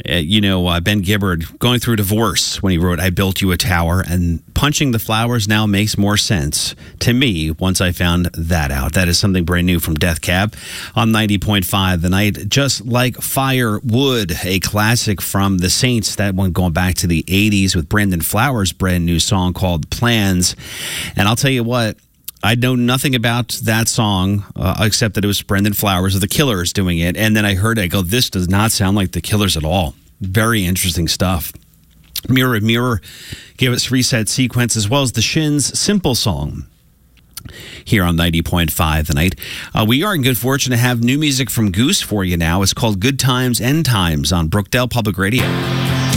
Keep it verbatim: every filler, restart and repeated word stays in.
uh, you know, uh, Ben Gibbard going through a divorce when he wrote I Built You a Tower, and punching the flowers now makes more sense to me once I found that out. That is something brand new from Death Cab on ninety point five The Night. Just Like Firewood, a classic from the Saints, that one going back to the eighties with Brandon Flowers' brand new song called Plans. And I'll tell you what, I know nothing about that song uh, except that it was Brendan Flowers of the Killers doing it. And then I heard it, I go, this does not sound like the Killers at all. Very interesting stuff. Mirror Mirror gave us Reset Sequence, as well as the Shins' Simple Song here on ninety point five The Night. Uh, we are in good fortune to have new music from Goose for you now. It's called Good Times, End Times on Brookdale Public Radio.